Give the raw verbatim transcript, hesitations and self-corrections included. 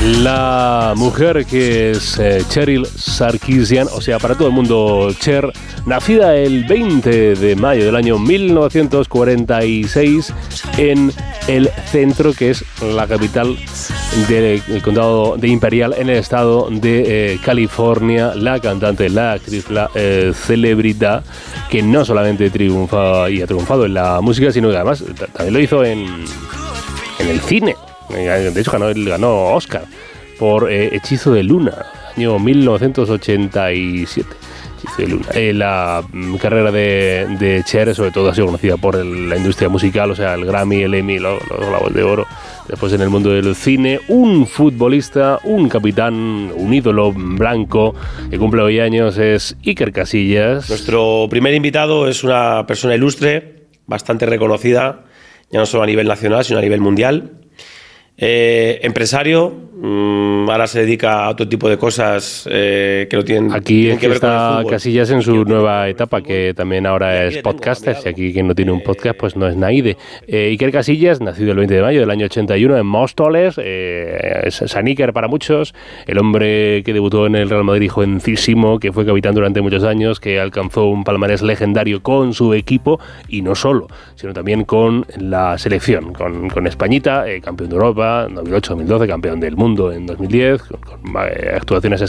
La mujer que es eh, Cheryl Sarkisian, o sea, para todo el mundo Cher, nacida el veinte de mayo del año mil novecientos cuarenta y seis en el centro, que es la capital del condado de Imperial, en el estado de eh, California. La cantante, la actriz, la eh, celebridad que no solamente triunfa y ha triunfado en la música, sino que además t- también lo hizo en, en el cine. De hecho, ganó, ganó Oscar por eh, Hechizo de Luna, año mil novecientos ochenta y siete. Hechizo de Luna. Eh, la mm, carrera de, de Cher, sobre todo, ha sido conocida por el, la industria musical, o sea, el Grammy, el Emmy, los, los Globos de Oro. Después, en el mundo del cine, un futbolista, un capitán, un ídolo blanco que cumple hoy años es Iker Casillas. Nuestro primer invitado es una persona ilustre, bastante reconocida, ya no solo a nivel nacional, sino a nivel mundial. Eh, empresario, mmm, ahora se dedica a otro tipo de cosas eh, que no tienen, aquí tienen es que que ver con el está fútbol. Casillas en su nueva etapa, que también ahora es podcaster. Si aquí quien no tiene un podcast, pues no es Naide. Eh, Iker Casillas, nacido el veinte de mayo del año ochenta y uno en Móstoles, eh, es San Iker para muchos, el hombre que debutó en el Real Madrid jovencísimo, que fue capitán durante muchos años, que alcanzó un palmarés legendario con su equipo, y no solo, sino también con la selección, con, con Españita, eh, campeón de Europa, dos mil ocho dos mil doce, campeón del mundo en dos mil diez, con, con eh, actuaciones